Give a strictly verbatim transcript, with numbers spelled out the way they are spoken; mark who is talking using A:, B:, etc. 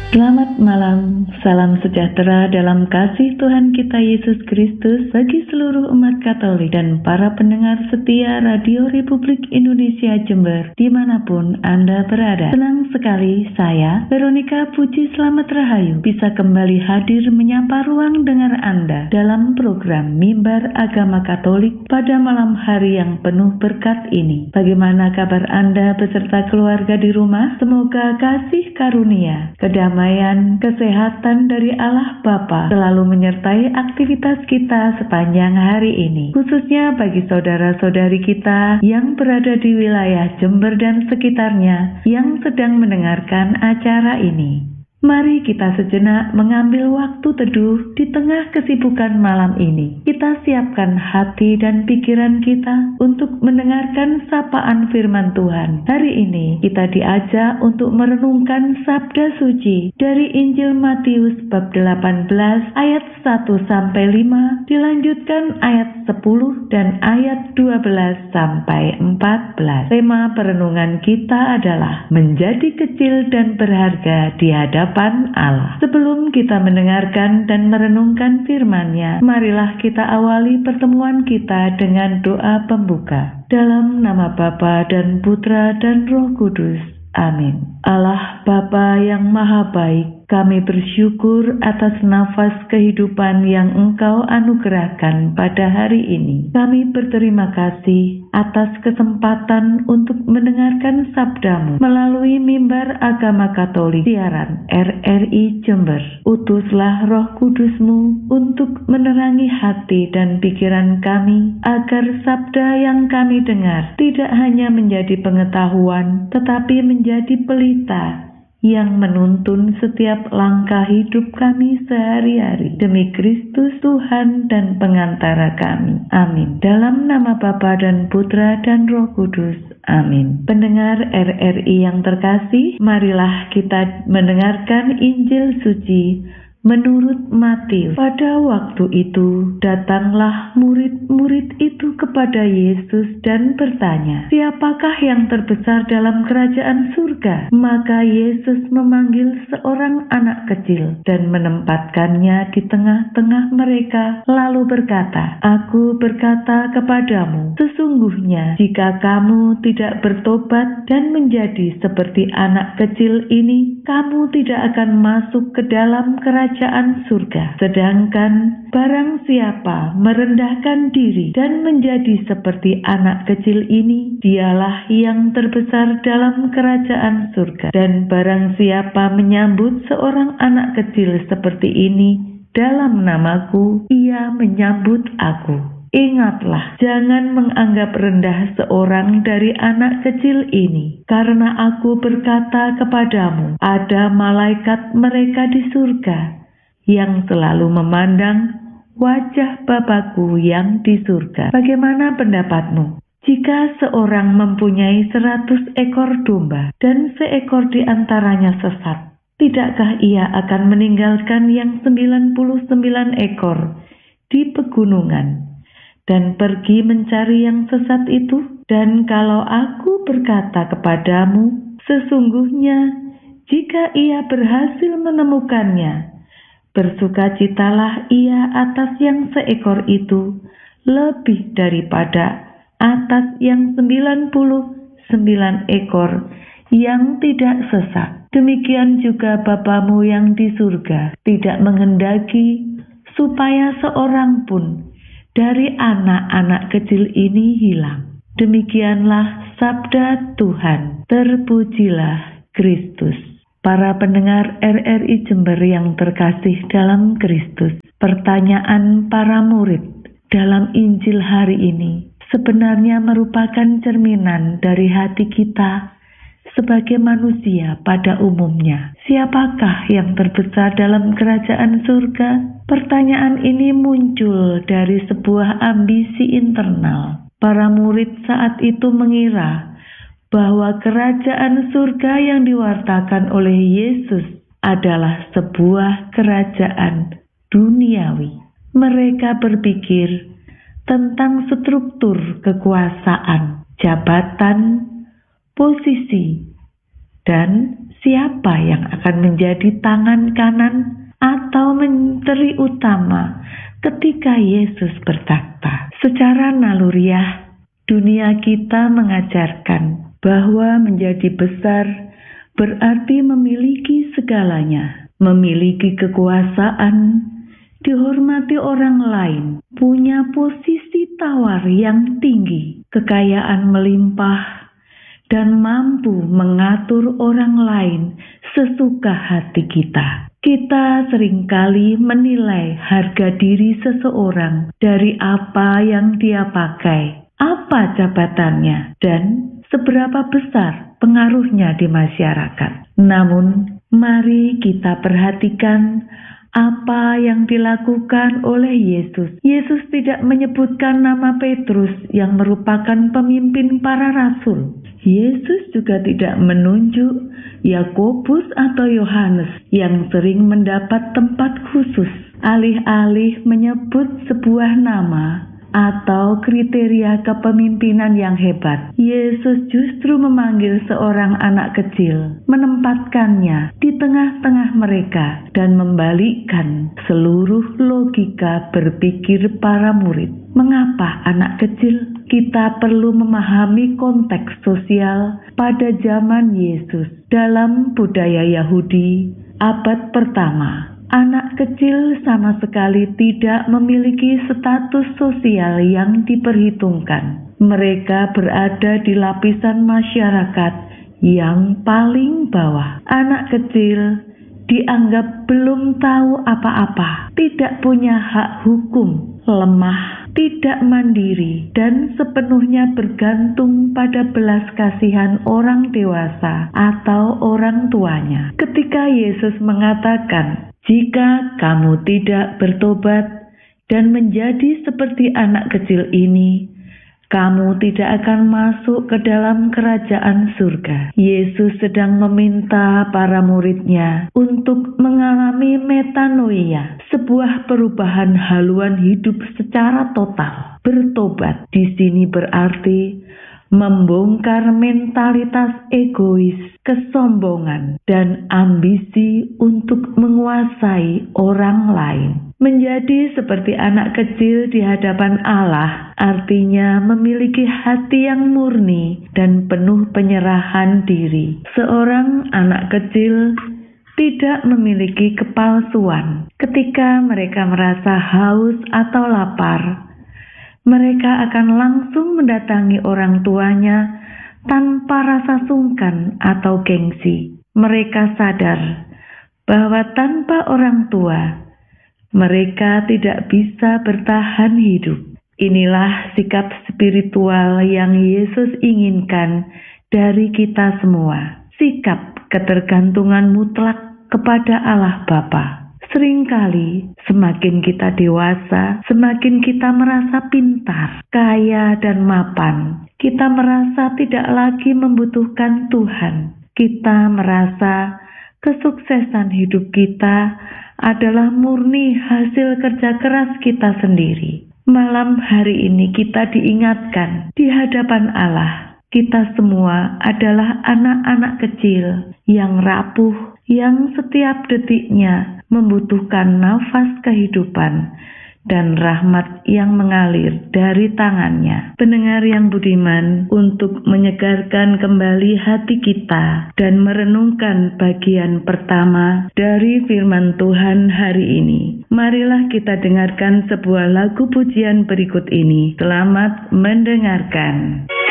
A: Selamat malam, salam sejahtera dalam kasih Tuhan kita Yesus Kristus bagi seluruh umat Katolik dan para pendengar setia Radio Republik Indonesia Jember dimanapun Anda berada. Senang sekali saya, Veronica Puji Slamet Rahayu, bisa kembali hadir menyapa ruang dengar Anda dalam program Mimbar Agama Katolik pada malam hari yang penuh berkat ini. Bagaimana kabar Anda beserta keluarga di rumah? Semoga kasih karunia, kedamaian, kesehatan dari Allah Bapa selalu menyertai aktivitas kita sepanjang hari ini, khususnya bagi saudara-saudari kita yang berada di wilayah Jember dan sekitarnya yang sedang mendengarkan acara ini. Mari kita sejenak mengambil waktu teduh di tengah kesibukan malam ini. Kita siapkan hati dan pikiran kita untuk mendengarkan sapaan firman Tuhan. Hari ini kita diajak untuk merenungkan sabda suci dari Injil Matius bab delapan belas ayat satu sampai lima, dilanjutkan ayat sepuluh dan ayat dua belas sampai empat belas. Tema perenungan kita adalah menjadi kecil dan berharga di hadapan Allah. Sebelum kita mendengarkan dan merenungkan firman-Nya, marilah kita awali pertemuan kita dengan doa pembuka. Dalam nama Bapa dan Putra dan Roh Kudus. Amin. Allah Bapa yang Maha Baik, kami bersyukur atas nafas kehidupan yang Engkau anugerahkan pada hari ini. Kami berterima kasih atas kesempatan untuk mendengarkan sabda-Mu melalui Mimbar Agama Katolik siaran R R I Jember. Utuslah Roh Kudus-Mu untuk menerangi hati dan pikiran kami, agar sabda yang kami dengar tidak hanya menjadi pengetahuan, tetapi menjadi pelita yang menuntun setiap langkah hidup kami sehari-hari. Demi Kristus Tuhan dan pengantara kami. Amin. Dalam nama Bapa dan Putra dan Roh Kudus. Amin. Pendengar R R I yang terkasih, marilah kita mendengarkan Injil suci menurut Matius. Pada waktu itu, datanglah murid-murid itu kepada Yesus dan bertanya, "Siapakah yang terbesar dalam kerajaan surga?" Maka Yesus memanggil seorang anak kecil dan menempatkannya di tengah-tengah mereka, lalu berkata, "Aku berkata kepadamu, sesungguhnya jika kamu tidak bertobat dan menjadi seperti anak kecil ini, kamu tidak akan masuk ke dalam kerajaan kerajaan surga. Sedangkan barang siapa merendahkan diri dan menjadi seperti anak kecil ini, dialah yang terbesar dalam kerajaan surga. Dan barang siapa menyambut seorang anak kecil seperti ini dalam namaku, ia menyambut aku. Ingatlah, jangan menganggap rendah seorang dari anak kecil ini, karena aku berkata kepadamu, ada malaikat mereka di surga yang selalu memandang wajah Bapakku yang di surga. Bagaimana pendapatmu? Jika seorang mempunyai seratus ekor domba dan seekor di antaranya sesat, tidakkah ia akan meninggalkan yang sembilan puluh sembilan ekor di pegunungan dan pergi mencari yang sesat itu? Dan kalau aku berkata kepadamu, sesungguhnya jika ia berhasil menemukannya, bersukacitalah ia atas yang seekor itu lebih daripada atas yang sembilan puluh sembilan ekor yang tidak sesat. Demikian juga Bapamu yang di surga tidak menghendaki supaya seorang pun dari anak-anak kecil ini hilang. Demikianlah sabda Tuhan. Terpujilah Kristus. Para pendengar R R I Jember yang terkasih dalam Kristus, pertanyaan para murid dalam Injil hari ini sebenarnya merupakan cerminan dari hati kita sebagai manusia pada umumnya. Siapakah yang terbesar dalam kerajaan surga? Pertanyaan ini muncul dari sebuah ambisi internal. Para murid saat itu mengira bahwa kerajaan surga yang diwartakan oleh Yesus adalah sebuah kerajaan duniawi. Mereka berpikir tentang struktur kekuasaan, jabatan, posisi, dan siapa yang akan menjadi tangan kanan atau menteri utama ketika Yesus bertakhta? Secara naluriah, dunia kita mengajarkan bahwa menjadi besar berarti memiliki segalanya, memiliki kekuasaan, dihormati orang lain, punya posisi tawar yang tinggi, kekayaan melimpah, dan mampu mengatur orang lain sesuka hati kita. Kita seringkali menilai harga diri seseorang dari apa yang dia pakai, apa jabatannya, dan seberapa besar pengaruhnya di masyarakat. Namun, mari kita perhatikan apa yang dilakukan oleh Yesus. Yesus tidak menyebutkan nama Petrus yang merupakan pemimpin para rasul. Yesus juga tidak menunjuk Yakobus atau Yohanes yang sering mendapat tempat khusus. Alih-alih menyebut sebuah nama atau kriteria kepemimpinan yang hebat, Yesus justru memanggil seorang anak kecil, menempatkannya di tengah-tengah mereka, dan membalikkan seluruh logika berpikir para murid. Mengapa anak kecil? Kita perlu memahami konteks sosial pada zaman Yesus. Dalam budaya Yahudi abad pertama, anak kecil sama sekali tidak memiliki status sosial yang diperhitungkan. Mereka berada di lapisan masyarakat yang paling bawah. Anak kecil dianggap belum tahu apa-apa, tidak punya hak hukum, lemah, tidak mandiri, dan sepenuhnya bergantung pada belas kasihan orang dewasa atau orang tuanya. Ketika Yesus mengatakan, "Jika kamu tidak bertobat dan menjadi seperti anak kecil ini, kamu tidak akan masuk ke dalam kerajaan surga." Yesus sedang meminta para muridnya untuk mengalami metanoia, sebuah perubahan haluan hidup secara total. Bertobat di sini berarti membongkar mentalitas egois, kesombongan, dan ambisi untuk menguasai orang lain. Menjadi seperti anak kecil di hadapan Allah artinya memiliki hati yang murni dan penuh penyerahan diri. Seorang anak kecil tidak memiliki kepalsuan. Ketika mereka merasa haus atau lapar, mereka akan langsung mendatangi orang tuanya tanpa rasa sungkan atau gengsi. Mereka sadar bahwa tanpa orang tua, mereka tidak bisa bertahan hidup. Inilah sikap spiritual yang Yesus inginkan dari kita semua. Sikap ketergantungan mutlak kepada Allah Bapa. Seringkali semakin kita dewasa, semakin kita merasa pintar, kaya, dan mapan. Kita merasa tidak lagi membutuhkan Tuhan. Kita merasa kesuksesan hidup kita adalah murni hasil kerja keras kita sendiri. Malam hari ini kita diingatkan di hadapan Allah, kita semua adalah anak-anak kecil yang rapuh, yang setiap detiknya membutuhkan nafas kehidupan dan rahmat yang mengalir dari tangannya. Pendengar yang budiman, untuk menyegarkan kembali hati kita dan merenungkan bagian pertama dari firman Tuhan hari ini, marilah kita dengarkan sebuah lagu pujian berikut ini. Selamat mendengarkan.